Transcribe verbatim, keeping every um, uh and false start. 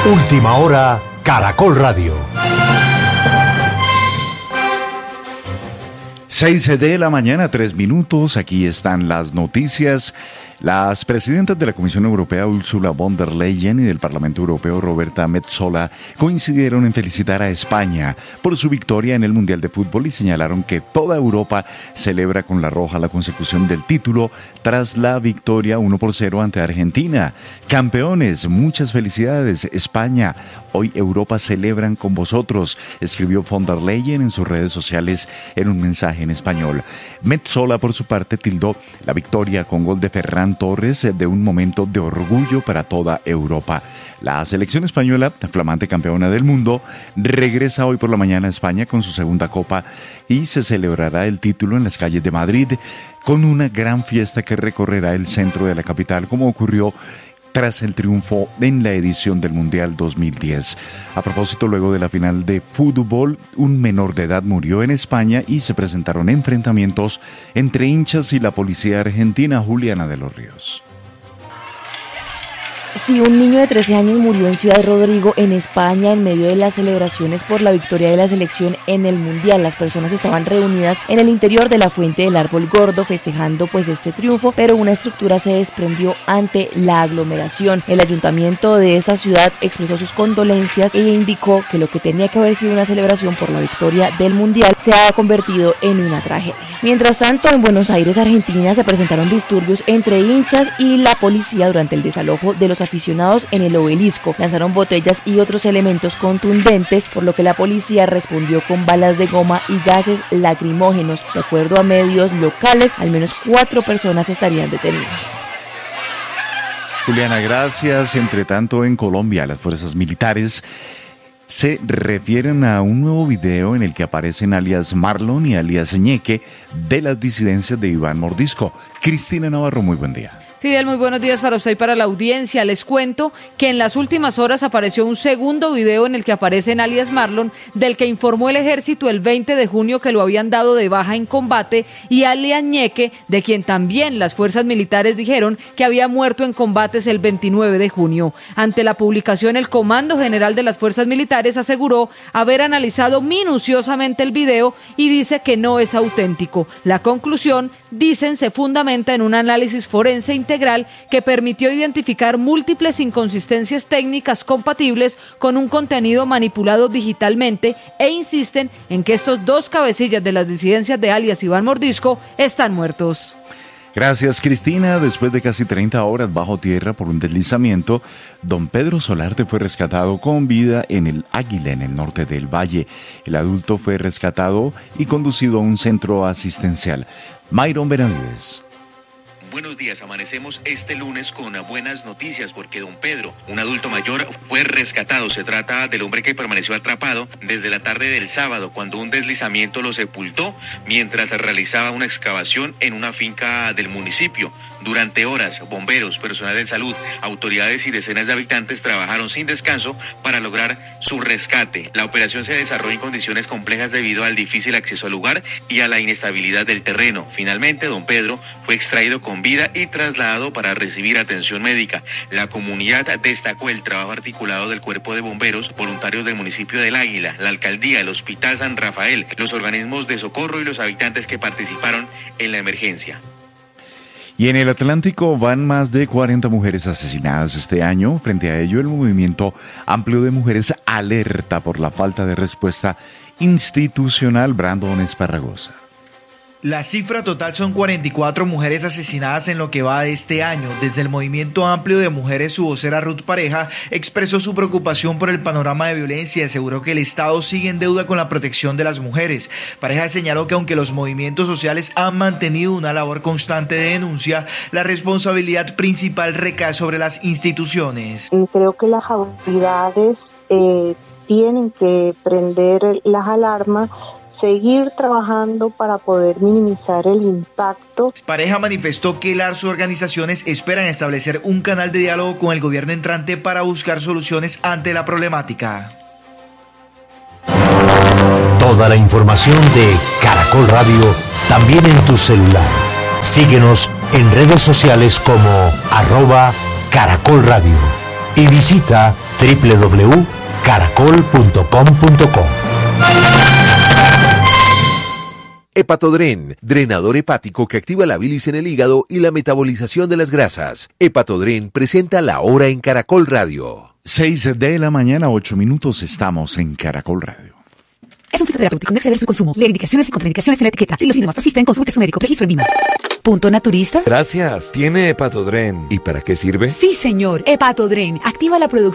Última hora, Caracol Radio. Seis de la mañana, tres minutos. Aquí están las noticias. Las presidentas de la Comisión Europea, Ursula von der Leyen, y del Parlamento Europeo, Roberta Metsola, coincidieron en felicitar a España por su victoria en el Mundial de Fútbol y señalaron que toda Europa celebra con la roja la consecución del título tras la victoria uno por cero ante Argentina. Campeones, muchas felicidades, España. Hoy Europa celebran con vosotros, escribió von der Leyen en sus redes sociales en un mensaje en español. Metsola, por su parte, tildó la victoria con gol de Ferran Torres de un momento de orgullo para toda Europa. La selección española, flamante campeona del mundo, regresa hoy por la mañana a España con su segunda copa y se celebrará el título en las calles de Madrid con una gran fiesta que recorrerá el centro de la capital, como ocurrió tras el triunfo en la edición del Mundial dos mil diez. A propósito, luego de la final de fútbol, un menor de edad murió en España y se presentaron enfrentamientos entre hinchas y la policía argentina. Juliana de los Ríos. Sí, un niño de trece años murió en Ciudad Rodrigo, en España, en medio de las celebraciones por la victoria de la selección en el Mundial. Las personas estaban reunidas en el interior de la fuente del Árbol Gordo festejando pues este triunfo, pero una estructura se desprendió ante la aglomeración. El ayuntamiento de esa ciudad expresó sus condolencias e indicó que lo que tenía que haber sido una celebración por la victoria del Mundial se ha convertido en una tragedia. Mientras tanto, en Buenos Aires, Argentina, se presentaron disturbios entre hinchas y la policía durante el desalojo de los aficionados en el Obelisco. Lanzaron botellas y otros elementos contundentes, por lo que la policía respondió con balas de goma y gases lacrimógenos. De acuerdo a medios locales, al menos cuatro personas estarían detenidas. Juliana, gracias. Entre tanto, en Colombia, las fuerzas militares se refieren a un nuevo video en el que aparecen alias Marlon y alias Ñeque de las disidencias de Iván Mordisco. Cristina Navarro, muy buen día. Fidel, muy buenos días para usted y para la audiencia. Les cuento que en las últimas horas apareció un segundo video en el que aparecen alias Marlon, del que informó el ejército el veinte de junio que lo habían dado de baja en combate, y alias Ñeque, de quien también las fuerzas militares dijeron que había muerto en combates el veintinueve de junio. Ante la publicación, el Comando General de las Fuerzas Militares aseguró haber analizado minuciosamente el video y dice que no es auténtico. La conclusión, dicen, se fundamenta en un análisis forense integral integral que permitió identificar múltiples inconsistencias técnicas compatibles con un contenido manipulado digitalmente, e insisten en que estos dos cabecillas de las disidencias de alias Iván Mordisco están muertos. Gracias, Cristina. Después de casi treinta horas bajo tierra por un deslizamiento, don Pedro Solarte fue rescatado con vida en el Águila, en el norte del valle. El adulto fue rescatado y conducido a un centro asistencial. Mayron Benavides. Buenos días, amanecemos este lunes con buenas noticias porque don Pedro, un adulto mayor, fue rescatado. Se trata del hombre que permaneció atrapado desde la tarde del sábado, cuando un deslizamiento lo sepultó mientras realizaba una excavación en una finca del municipio. Durante horas, bomberos, personal de salud, autoridades y decenas de habitantes trabajaron sin descanso para lograr su rescate. La operación se desarrolló en condiciones complejas debido al difícil acceso al lugar y a la inestabilidad del terreno. Finalmente, don Pedro fue extraído con vida y trasladado para recibir atención médica. La comunidad destacó el trabajo articulado del Cuerpo de Bomberos, voluntarios del municipio del Águila, la alcaldía, el Hospital San Rafael, los organismos de socorro y los habitantes que participaron en la emergencia. Y en el Atlántico van más de cuarenta mujeres asesinadas este año. Frente a ello, el movimiento amplio de mujeres alerta por la falta de respuesta institucional. Brandon Esparragosa. La cifra total son cuarenta y cuatro mujeres asesinadas en lo que va de este año. Desde el movimiento amplio de mujeres, su vocera Ruth Pareja expresó su preocupación por el panorama de violencia y aseguró que el Estado sigue en deuda con la protección de las mujeres. Pareja señaló que aunque los movimientos sociales han mantenido una labor constante de denuncia, la responsabilidad principal recae sobre las instituciones. Creo que las autoridades eh, tienen que prender las alarmas, seguir trabajando para poder minimizar el impacto. Pareja manifestó que las organizaciones esperan establecer un canal de diálogo con el gobierno entrante para buscar soluciones ante la problemática. Toda la información de Caracol Radio también en tu celular. Síguenos en redes sociales como arroba Caracol Radio y visita doble u doble u doble u punto caracol punto com punto co. Hepatodren, drenador hepático que activa la bilis en el hígado y la metabolización de las grasas. Hepatodren presenta La Hora en Caracol Radio. seis de la mañana, ocho minutos, estamos en Caracol Radio. Es un fitoterapéutico, no exceder su consumo. Leer indicaciones y contraindicaciones en la etiqueta. Si los síntomas persisten, consulte a su médico. Registro en Lima. ¿Punto naturista? Gracias. ¿Tiene Hepatodren? ¿Y para qué sirve? Sí, señor. Hepatodren activa la producción